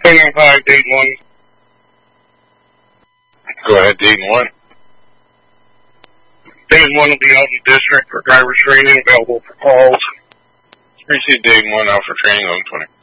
5, Dayton 1. Go ahead, Dayton 1. Dayton 1 will be out in the district for driver's training, available for calls. Receive Dayton 1 out for training, 1120.